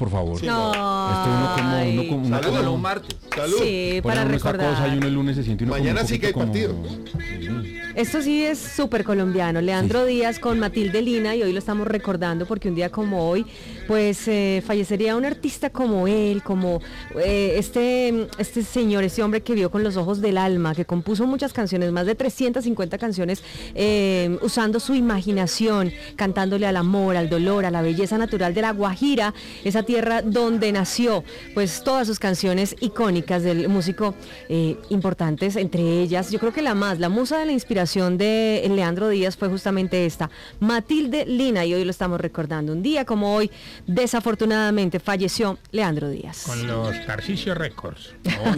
por favor. Sí, No. Esto uno como una Salud, cosa- un martes. Sí, Salud. Ponen para uno esta recordar. cosa y uno el lunes se siente uno como Mañana un sí que hay poquito partido. Esto sí es súper colombiano. Leandro Díaz con Matilde Lina, y hoy lo estamos recordando porque un día como hoy, pues fallecería un artista como él, como este señor, este hombre que vio con los ojos del alma, que compuso muchas canciones, más de 350 canciones, usando su imaginación, cantándole al amor, al dolor, a la belleza natural de La Guajira, esa tierra donde nació, pues todas sus canciones icónicas del músico importantes, entre ellas, yo creo que la musa de la inspiración de Leandro Díaz fue justamente esta, Matilde Lina, y hoy lo estamos recordando. Un día como hoy, desafortunadamente, falleció Leandro Díaz. Con los Tarcisio Records.